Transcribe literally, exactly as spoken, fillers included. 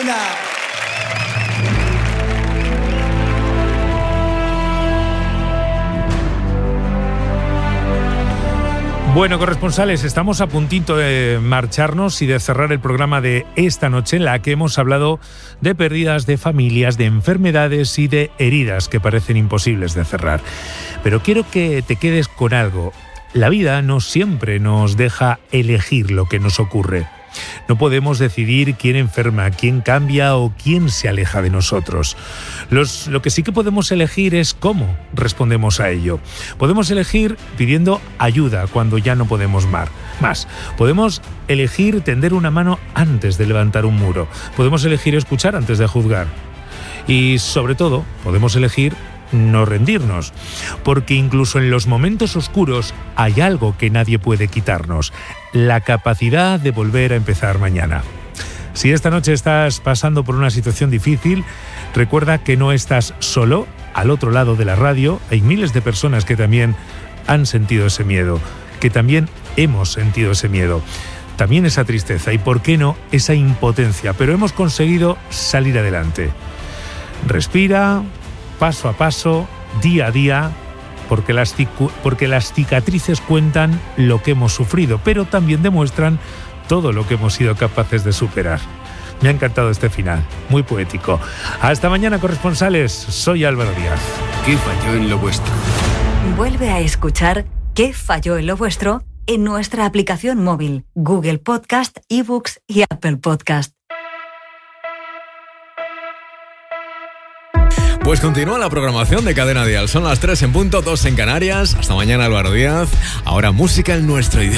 vida. Bueno, corresponsales, estamos a puntito de marcharnos y de cerrar el programa de esta noche, en la que hemos hablado de pérdidas de familias, de enfermedades y de heridas que parecen imposibles de cerrar. Pero quiero que te quedes con algo. La vida no siempre nos deja elegir lo que nos ocurre. No podemos decidir quién enferma, quién cambia o quién se aleja de nosotros. Los, lo que sí que podemos elegir es cómo respondemos a ello. Podemos elegir pidiendo ayuda cuando ya no podemos más. Podemos elegir tender una mano antes de levantar un muro. Podemos elegir escuchar antes de juzgar. Y sobre todo, podemos elegir no rendirnos, porque incluso en los momentos oscuros hay algo que nadie puede quitarnos: la capacidad de volver a empezar mañana. Si esta noche estás pasando por una situación difícil, recuerda que no estás solo. Al otro lado de la radio hay miles de personas que también han sentido ese miedo, que también hemos sentido ese miedo, también esa tristeza y, por qué no, esa impotencia, pero hemos conseguido salir adelante. Respira, paso a paso, día a día, porque las, cicu- porque las cicatrices cuentan lo que hemos sufrido, pero también demuestran todo lo que hemos sido capaces de superar. Me ha encantado este final, muy poético. Hasta mañana, corresponsales. Soy Álvaro Díaz. ¿Qué falló en lo vuestro? Vuelve a escuchar ¿Qué falló en lo vuestro? En nuestra aplicación móvil, Google Podcast, eBooks y Apple Podcast. Pues continúa la programación de Cadena Dial. Son las tres en punto, dos en Canarias. Hasta mañana, Álvaro Díaz. Ahora música en nuestro idioma.